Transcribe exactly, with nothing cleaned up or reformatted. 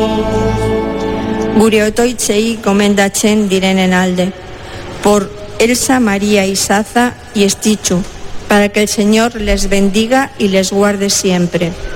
Gure otoitzei gomendatzen direnen alde, por Elsa, María, Isaza y Estichu, para que el Señor les bendiga y les guarde siempre.